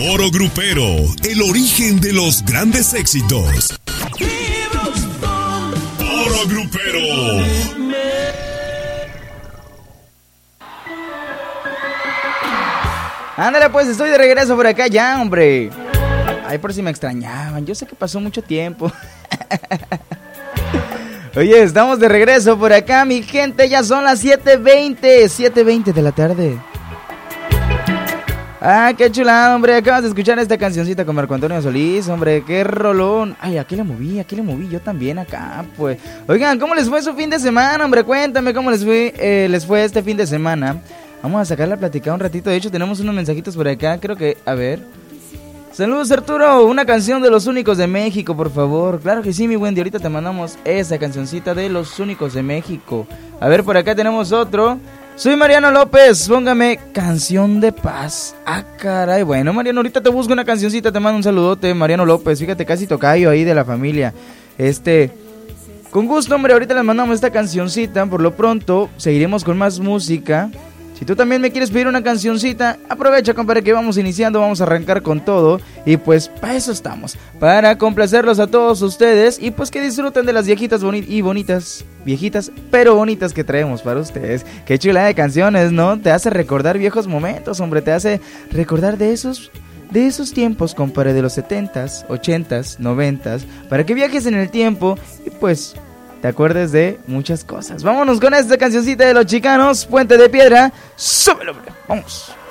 Oro Grupero, el origen de los grandes éxitos. Oro Grupero. Ándale pues, estoy de regreso por acá ya, hombre. Ay, por si me extrañaban, yo sé que pasó mucho tiempo. Oye, estamos de regreso por acá, mi gente, ya son las 7:20 de la tarde. Ah, qué chulada, hombre, acabas de escuchar esta cancioncita con Marco Antonio Solís, hombre, qué rolón. Ay, aquí le moví, yo también acá, pues. Oigan, ¿cómo les fue su fin de semana, hombre? Cuéntame cómo les fue este fin de semana. Vamos a sacarla a platicar un ratito, de hecho tenemos unos mensajitos por acá, creo que, a ver. Saludos Arturo, una canción de Los Únicos de México, por favor. Claro que sí, mi buen, de ahorita te mandamos esa cancioncita de Los Únicos de México. A ver, por acá tenemos otro. Soy Mariano López, póngame Canción de Paz. Ah, caray, bueno Mariano, ahorita te busco una cancioncita, te mando un saludote, Mariano López, fíjate, casi tocayo ahí de la familia. Con gusto, hombre, ahorita les mandamos esta cancioncita, por lo pronto seguiremos con más música. Si tú también me quieres pedir una cancioncita, aprovecha, compadre, que vamos iniciando, vamos a arrancar con todo. Y pues para eso estamos, para complacerlos a todos ustedes. Y pues que disfruten de las viejitas bonitas, viejitas pero bonitas que traemos para ustedes. Qué chulada de canciones, ¿no? Te hace recordar viejos momentos, hombre, te hace recordar de esos tiempos, compadre, de los 70s, 80s, 90s. Para que viajes en el tiempo y pues te acuerdes de muchas cosas. Vámonos con esta cancioncita de Los Chicanos, Puente de Piedra. ¡Súbelo, hombre! ¡Vamos!